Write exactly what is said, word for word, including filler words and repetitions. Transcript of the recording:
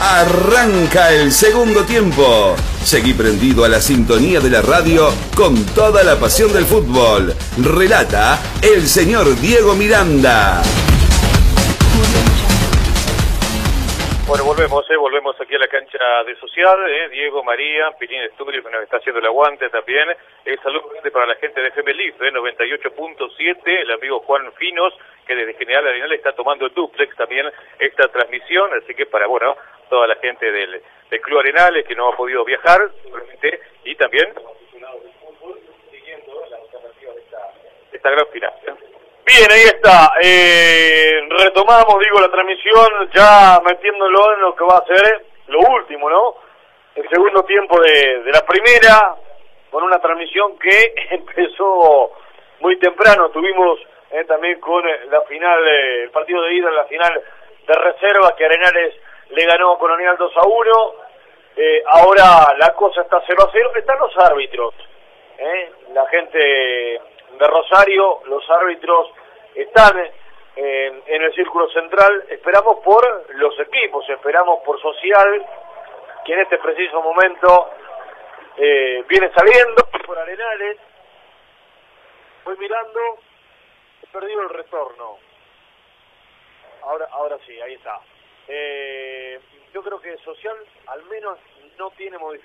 Arranca el segundo tiempo. Seguí prendido a la sintonía de la radio con toda la pasión del fútbol. Relata el señor Diego Miranda. Bueno, volvemos, eh, volvemos aquí a la cancha de Social, eh, Diego, María, Pirín Estudio, que nos está haciendo el aguante también. Eh, saludos para la gente de F M Live, eh, noventa y ocho punto siete, el amigo Juan Finos, que desde General Arenal está tomando el duplex también esta transmisión, así que para, bueno, toda la gente del, del Club Arenales que no ha podido viajar, y también siguiendo la alternativa de esta, de esta gran final. Bien, ahí está. Eh, retomamos, digo, la transmisión, ya metiéndolo en lo que va a ser lo último, ¿no? El segundo tiempo de, de la primera, con una transmisión que empezó muy temprano. Tuvimos eh, también con la final, eh, el partido de ida, la final de reserva, que Arenales le ganó a Colonial dos a uno. Eh, ahora la cosa está cero a cero. Están los árbitros, ¿eh? La gente de Rosario, los árbitros están en, en el círculo central. Esperamos por los equipos, esperamos por Social, que en este preciso momento eh, viene saliendo por Arenales. Voy mirando, he perdido el retorno. Ahora, ahora sí, ahí está. Eh, yo creo que Social al menos no tiene modificación.